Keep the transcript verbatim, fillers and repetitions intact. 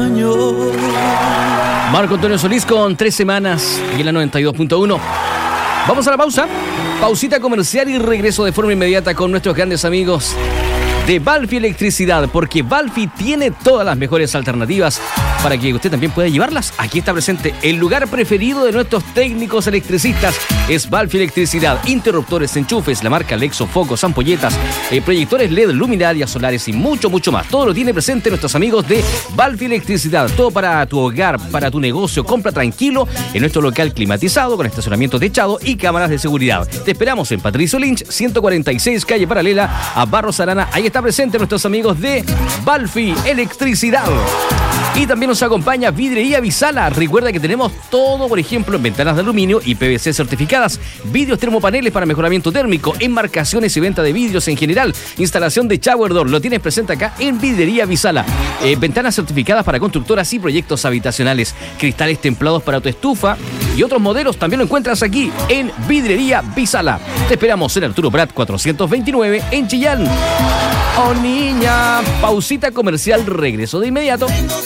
extraño. Marco Antonio Solís con Tres Semanas en la noventa y dos punto uno. Vamos a la pausa. Pausita comercial y regreso de forma inmediata con nuestros grandes amigos de Balfi Electricidad, porque Balfi tiene todas las mejores alternativas para que usted también pueda llevarlas. Aquí está presente el lugar preferido de nuestros técnicos electricistas. Es Balfi Electricidad. Interruptores, enchufes, la marca Lexo, focos, ampolletas, eh, proyectores L E D, luminarias solares y mucho, mucho más. Todo lo tiene presente nuestros amigos de Balfi Electricidad. Todo para tu hogar, para tu negocio. Compra tranquilo en nuestro local climatizado con estacionamiento techado y cámaras de seguridad. Te esperamos en Patricio Lynch, ciento cuarenta y seis, calle paralela a Barros Arana. Ahí está presente nuestros amigos de Balfi Electricidad. Y también nos acompaña Vidrería Visala. Recuerda que tenemos todo, por ejemplo, en ventanas de aluminio y P V C certificadas, vidrios termopaneles para mejoramiento térmico, enmarcaciones y venta de vidrios en general, instalación de shower door. Lo tienes presente acá en Vidrería Visala. Eh, ventanas certificadas para constructoras y proyectos habitacionales, cristales templados para tu estufa y otros modelos también lo encuentras aquí en Vidrería Visala. Te esperamos en Arturo Prat cuatrocientos veintinueve en Chillán. Oh niña, pausita comercial, regreso de inmediato.